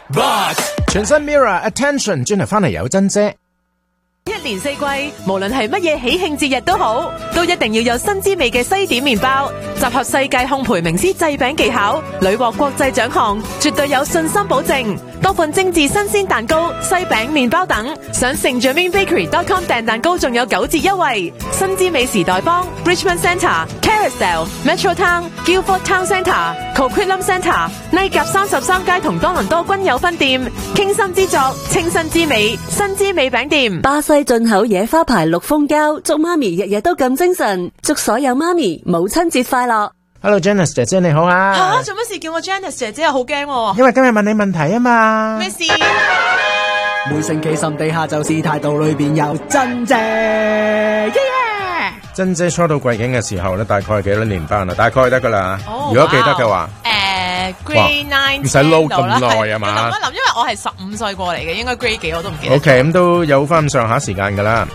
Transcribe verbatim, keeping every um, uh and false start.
But 全新 Mirror Attention 轉頭翻嚟有珍姐。 一年四季，無論係乜嘢喜慶節日都好，都一定要有新滋味嘅西點麵包，集合世界烘焙名師製餅技巧，屢獲國際獎項，絕對有信心保證。多款精緻新鮮蛋糕、西餅、麵包等，上 Saint Germain Bakery dot com 訂蛋糕仲有九折優惠。新滋味時代坊、Richmond Centre、Carousel、Metro Town、Guildford Town Centre、Coquitlam Centre、拉甲三十三街同多倫多均有分店。傾心之作，清新之美，新滋味餅店。 巴西進口野花牌綠蜂膠，祝媽咪日日都咁精神，祝所有媽咪母親節快樂。 Hello Janice 姐姐你好啊！ 吓，做乜事叫我 Janice 姐姐啊？好驚喎！ 因為今日問你問題啊嘛。 咩事？ 每星期心地下就是態度裏邊有真正。Yeah! 珍姐初到貴境嘅時候咧，大概係幾多年班啊？大概得噶啦。 Oh, 如果記得嘅話， 誒 Grade Nine 唔使撈咁耐啊嘛。 諗一諗，因為我係十五歲過嚟嘅，應該 Grade 幾我都唔記得。 OK， 咁都有翻咁上下時間噶啦。